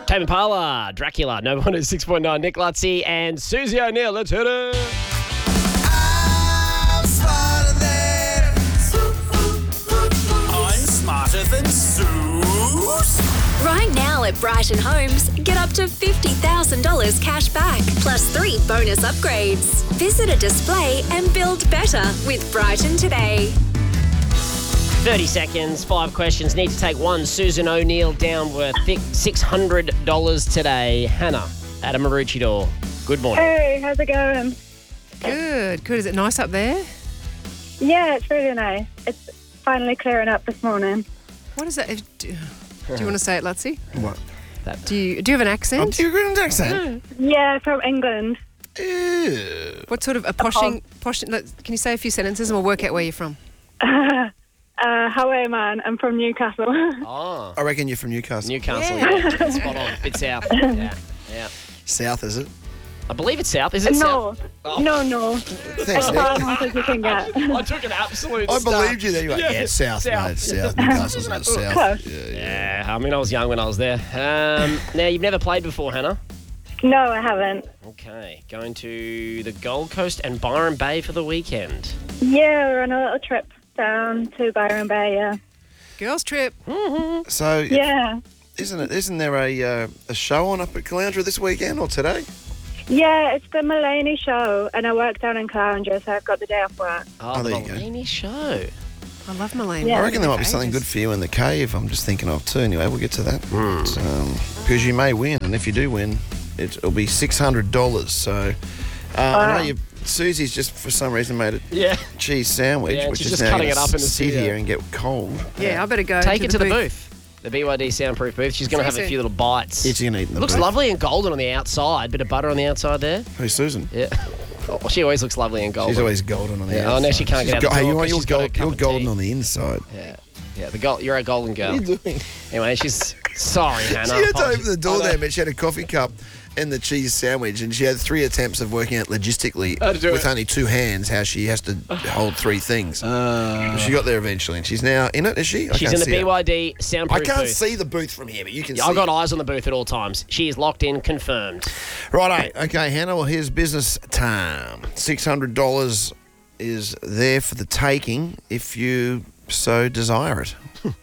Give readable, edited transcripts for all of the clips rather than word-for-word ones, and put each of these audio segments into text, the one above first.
Tame Impala, Dracula, No Wonder 6.9, Nick Lutzy and Susie O'Neill. Let's hit it. I'm smarter than Zeus. Right now at Brighton Homes, get up to $50,000 cash back, plus 3 bonus upgrades. Visit a display and build better with Brighton today. 30 seconds, 5 questions. Need to take one. Susan O'Neill down worth $600 today. Hannah at a Maroochydore. Good morning. Hey, how's it going? Good. Is it nice up there? Yeah, it's really nice. It's finally clearing up this morning. What is that? Do you want to say it, Lutzy? What? Do you have an accent? Do you agree with an accent? Yeah, from England. Ew. What sort of a poshing? Can you say a few sentences and we'll work out where you're from? How are you, man? I'm from Newcastle. Oh, I reckon you're from Newcastle. Newcastle. Yeah. Spot on. Bit south. Yeah. South, is it? I believe it's south. Is it south? No. Thanks, As Nick. far north as you can get. I took an absolute I start. believed you there. You're like, yeah, it's south, mate. It's south. Newcastle's not south. Close. Yeah, I mean, I was young when I was there. Now, you've never played before, Hannah? No, I haven't. Okay, going to the Gold Coast and Byron Bay for the weekend. Yeah, we're on a little trip down to Byron Bay, yeah. Girls trip. So, Yeah. isn't there a show on up at Caloundra this weekend or today? Yeah, it's the Mulaney show, and I work down in Caloundra, so I've got the day off work. Oh, there the you go. Mulaney show. I love Mulaney. Yeah. I reckon there might be something good for you in the cave. I'm just thinking of too. Anyway, we'll get to that. Because you may win, and if you do win, it'll be $600. So I know Susie's just for some reason made a cheese sandwich, Yeah, which she's is just now cutting gonna it up in the sit studio. here and get cold. Yeah, I better go. Take it to the booth. The BYD soundproof booth. She's going to have a Susan. few little bites. It's gonna eat in the Looks booth. lovely and golden on the outside. Bit of butter on the outside there. Hey, Susan. Yeah. Oh, she always looks lovely and golden. She's always golden on the Yeah, outside. oh, now she can't get out the Hey, door you want 'cause your she's got a gold? cup You're of golden tea. on the inside. Yeah. You're a golden girl. What are you doing? Anyway, she's sorry, Hannah. She had to Apologies. open the door I know. there, but she had a coffee cup and the cheese sandwich, and she had 3 attempts of working out logistically How to do with it. only 2 hands how she has to hold 3 things. But she got there eventually, and she's now in it, is she? I She's can't in the see her. BYD soundproof I can't booth. see the booth from here, but you can Yeah, see I've got it. eyes on the booth at all times. She is locked in, confirmed. Righto. Okay, Hannah, well, here's business time. $600 is there for the taking if you so desire it.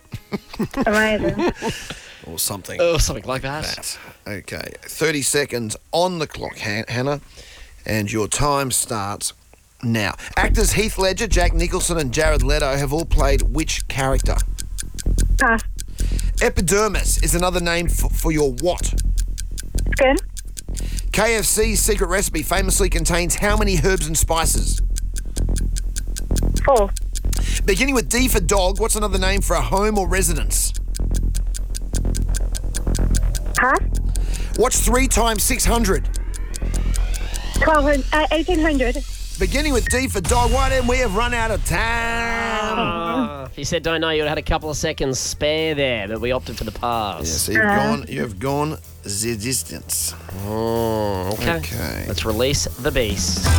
Amazing. Or something. Oh, something like that. That. Okay, 30 seconds on the clock, Hannah, and your time starts now. Actors Heath Ledger, Jack Nicholson and Jared Leto have all played which character? Pass. Epidermis is another name for your what? Skin. KFC's secret recipe famously contains how many herbs and spices? 4. Beginning with D for dog, what's another name for a home or residence? Pass. What's 3 times 600? 1800. Beginning with D for dog, why didn't we have run out of time? If you said don't know, you would have had a couple of seconds spare there, but we opted for the pass. So you have gone the distance. Okay. Okay. Let's release the beast.